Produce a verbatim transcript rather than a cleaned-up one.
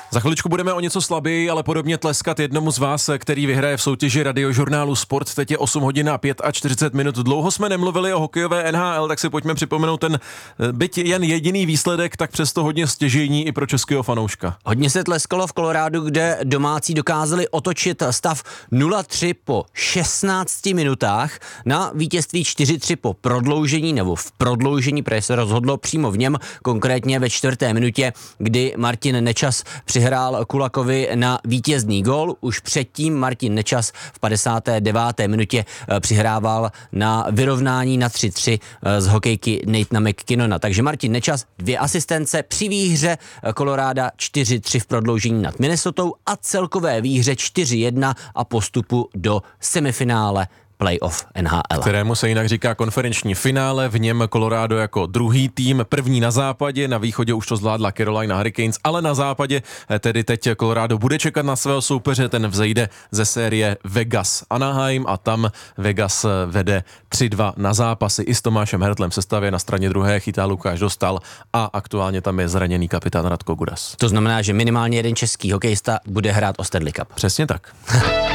Za chviličku budeme o něco slaběji, ale podobně tleskat jednomu z vás, který vyhraje v soutěži radiožurnálu Sport. Teď je osm hodin a čtyřicet pět minut. Dlouho jsme nemluvili o hokejové N H L, tak si pojďme připomenout ten, byť jen jediný výsledek, tak přesto hodně stěžejní i pro českého fanouška. Hodně se tleskalo v Kolorádu, kde domácí dokázali otočit stav nula tři po šestnácti minutách na vítězství čtyři tři po prodloužení nebo v prodloužení, protože se rozhodlo přímo v něm, konkrétně ve čtvrté minutě, kdy Martin Nečas přihrál Kulakovi na vítězný gól. Už předtím Martin Nečas v padesáté deváté minutě přihrával na vyrovnání na tři tři z hokejky Nathana McKinnona. Takže Martin Nečas, dvě asistence při výhře Koloráda čtyři tři v prodloužení nad Minnesotou a celkové výhře čtyři jedna a postupu do semifinále playoff N H L. Kterému se jinak říká konferenční finále, v něm Colorado jako druhý tým, první na západě, na východě už to zvládla Carolina Hurricanes, ale na západě tedy teď Colorado bude čekat na svého soupeře, ten vzejde ze série Vegas Anaheim a tam Vegas vede tři dva na zápasy. I s Tomášem Hertlem v sestavě, na straně druhé chytá Lukáš Dostal a aktuálně tam je zraněný kapitán Radko Gudas. To znamená, že minimálně jeden český hokejista bude hrát o Stanley Cup. Přesně tak.